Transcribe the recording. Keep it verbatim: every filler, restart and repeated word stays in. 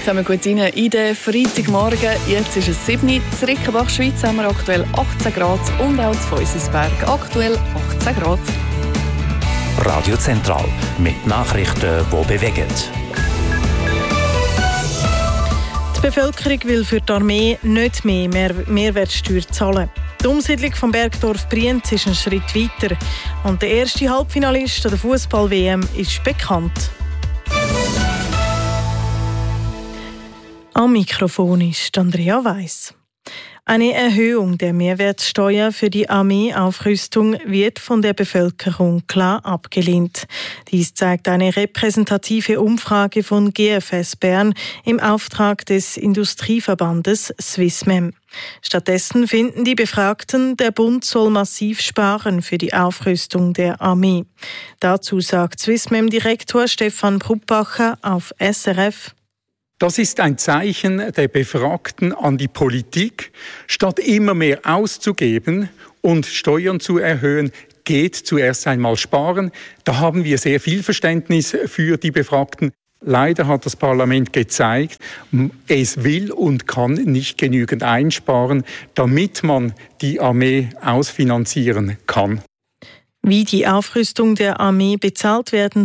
Kommen gut rein in den Freitagmorgen. Jetzt ist es sieben Uhr. In Rickenbach, Schweiz, haben wir aktuell achtzehn Grad und auch in Feusensberg aktuell achtzehn Grad. Radio Zentral mit Nachrichten, die bewegen. Die Bevölkerung will für die Armee nicht mehr, mehr Mehrwertsteuer zahlen. Die Umsiedlung vom Bergdorf Brienz ist ein Schritt weiter. Und der erste Halbfinalist an der Fußball-W M ist bekannt. Am Mikrofon ist Andrea Weiss. Eine Erhöhung der Mehrwertsteuer für die Armeeaufrüstung wird von der Bevölkerung klar abgelehnt. Dies zeigt eine repräsentative Umfrage von G F S Bern im Auftrag des Industrieverbandes Swissmem. Stattdessen finden die Befragten, der Bund soll massiv sparen für die Aufrüstung der Armee. Dazu sagt Swissmem-Direktor Stefan Bruppacher auf S R F: Das ist ein Zeichen der Befragten an die Politik. Statt immer mehr auszugeben und Steuern zu erhöhen, geht zuerst einmal sparen. Da haben wir sehr viel Verständnis für die Befragten. Leider hat das Parlament gezeigt, es will und kann nicht genügend einsparen, damit man die Armee ausfinanzieren kann. Wie die Aufrüstung der Armee bezahlt werden